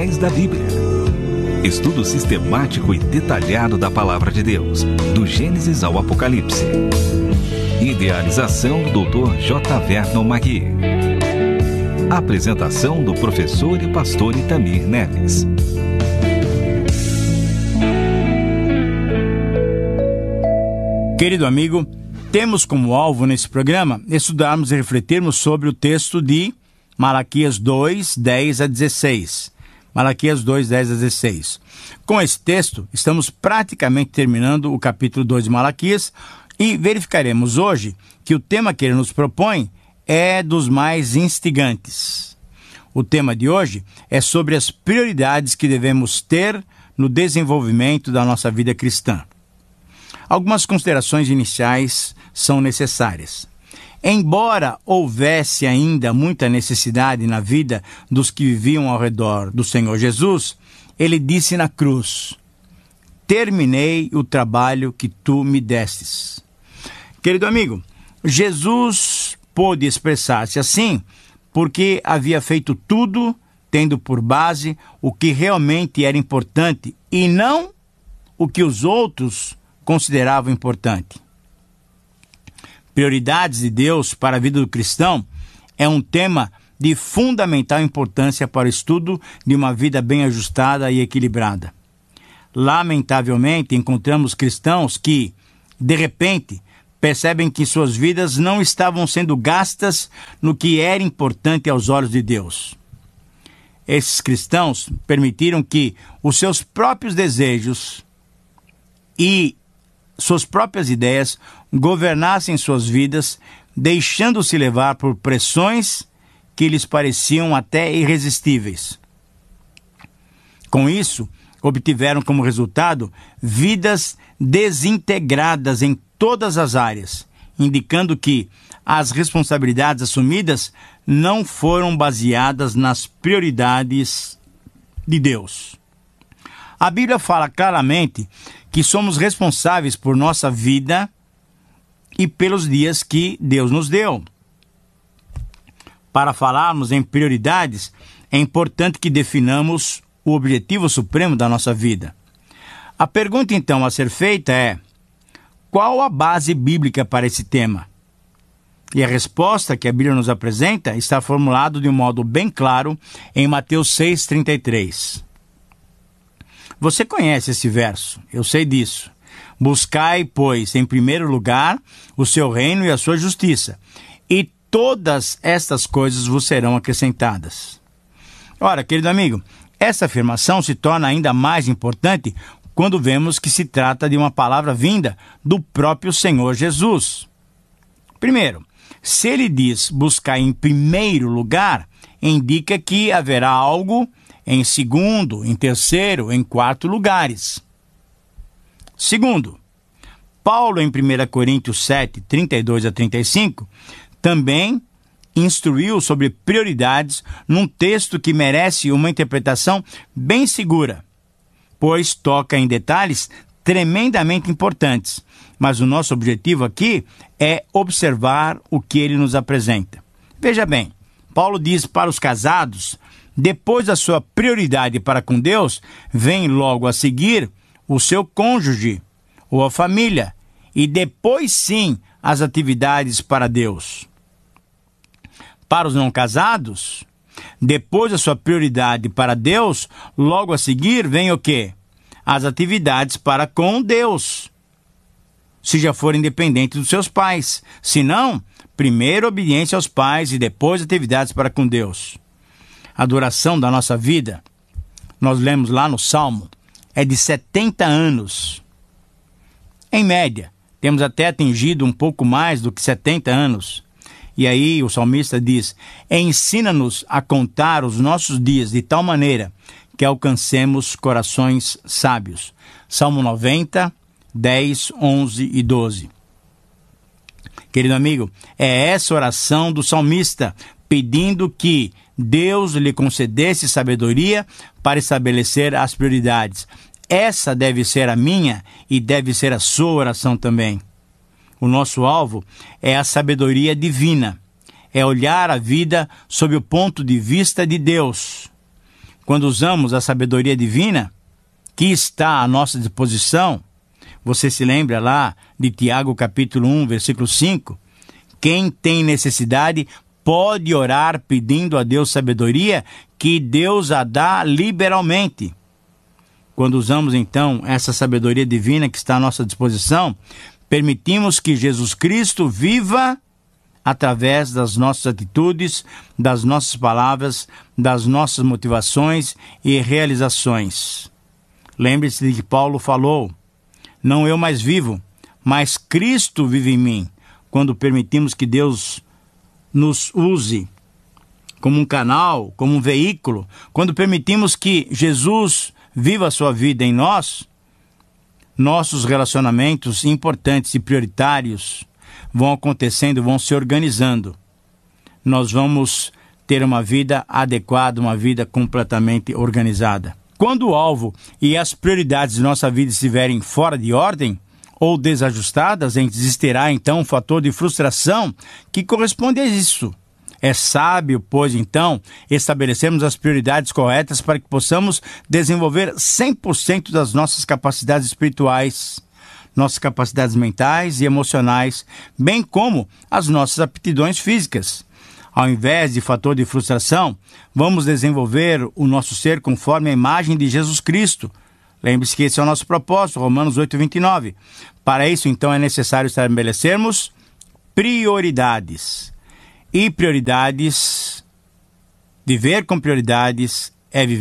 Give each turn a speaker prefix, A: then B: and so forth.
A: da Bíblia. Estudo sistemático e detalhado da Palavra de Deus, do Gênesis ao Apocalipse. Idealização do Dr. J. Vernon Magui. Apresentação do professor e pastor Itamir Neves.
B: Querido amigo, temos como alvo nesse programa estudarmos e refletirmos sobre o texto de Malaquias 2, 10 a 16. Malaquias 2, 10 a 16. Com esse texto, estamos praticamente terminando o capítulo 2 de Malaquias e verificaremos hoje que o tema que ele nos propõe é dos mais instigantes. O tema de hoje é sobre as prioridades que devemos ter no desenvolvimento da nossa vida cristã. Algumas considerações iniciais são necessárias. Embora houvesse ainda muita necessidade na vida dos que viviam ao redor do Senhor Jesus, ele disse na cruz: terminei o trabalho que tu me destes. Querido amigo, Jesus pôde expressar-se assim porque havia feito tudo tendo por base o que realmente era importante e não o que os outros consideravam importante. Prioridades de Deus para a vida do cristão é um tema de fundamental importância para o estudo de uma vida bem ajustada e equilibrada. Lamentavelmente, encontramos cristãos que, de repente, percebem que suas vidas não estavam sendo gastas no que era importante aos olhos de Deus. Esses cristãos permitiram que os seus próprios desejos e suas próprias ideias governassem suas vidas, deixando-se levar por pressões que lhes pareciam até irresistíveis. Com isso, obtiveram como resultado vidas desintegradas em todas as áreas, indicando que as responsabilidades assumidas não foram baseadas nas prioridades de Deus. A Bíblia fala claramente que somos responsáveis por nossa vida e pelos dias que Deus nos deu. Para falarmos em prioridades, é importante que definamos o objetivo supremo da nossa vida. A pergunta, então, a ser feita é: qual a base bíblica para esse tema? E a resposta que a Bíblia nos apresenta está formulada de um modo bem claro em Mateus 6,33. Você conhece esse verso, eu sei disso. Buscai, pois, em primeiro lugar, o seu reino e a sua justiça, e todas estas coisas vos serão acrescentadas. Ora, querido amigo, essa afirmação se torna ainda mais importante quando vemos que se trata de uma palavra vinda do próprio Senhor Jesus. Primeiro, se ele diz buscar em primeiro lugar, indica que haverá algo em segundo, em terceiro, em quarto lugares. Segundo, Paulo em 1 Coríntios 7, 32 a 35, também instruiu sobre prioridades num texto que merece uma interpretação bem segura, pois toca em detalhes tremendamente importantes. Mas o nosso objetivo aqui é observar o que ele nos apresenta. Veja bem, Paulo diz para os casados: depois da sua prioridade para com Deus, vem logo a seguir o seu cônjuge ou a família, e depois sim as atividades para Deus. Para os não casados, depois da sua prioridade para Deus, logo a seguir vem o quê? As atividades para com Deus, se já forem dependentes dos seus pais. Se não, primeiro obediência aos pais e depois atividades para com Deus. A duração da nossa vida, nós lemos lá no Salmo, é de 70 anos. Em média, temos até atingido um pouco mais do que 70 anos. E aí o salmista diz: ensina-nos a contar os nossos dias de tal maneira que alcancemos corações sábios. Salmo 90, 10, 11 e 12. Querido amigo, é essa oração do salmista pedindo que Deus lhe concedesse sabedoria para estabelecer as prioridades. Essa deve ser a minha e deve ser a sua oração também. O nosso alvo é a sabedoria divina. É olhar a vida sob o ponto de vista de Deus. quando usamos a sabedoria divina que está à nossa disposição, você se lembra lá de Tiago capítulo 1, versículo 5? Quem tem necessidade pode orar pedindo a Deus sabedoria, que Deus a dá liberalmente. Quando usamos então essa sabedoria divina que está à nossa disposição, permitimos que Jesus Cristo viva através das nossas atitudes, das nossas palavras, das nossas motivações e realizações. Lembre-se de que Paulo falou: não eu mais vivo, mas Cristo vive em mim. Quando permitimos que Deus nos use como um canal, como um veículo, quando permitimos que Jesus viva a sua vida em nós, nossos relacionamentos importantes e prioritários vão acontecendo, vão se organizando. Nós vamos ter uma vida adequada, uma vida completamente organizada. Quando o alvo e as prioridades de nossa vida estiverem fora de ordem ou desajustadas, existirá então um fator de frustração que corresponde a isso. É sábio, pois, então, estabelecermos as prioridades corretas para que possamos desenvolver 100% das nossas capacidades espirituais, nossas capacidades mentais e emocionais, bem como as nossas aptidões físicas. Ao invés de fator de frustração, vamos desenvolver o nosso ser conforme a imagem de Jesus Cristo. Lembre-se que esse é o nosso propósito, Romanos 8:29. Para isso, então, é necessário estabelecermos prioridades. E prioridades, viver com prioridades, é viver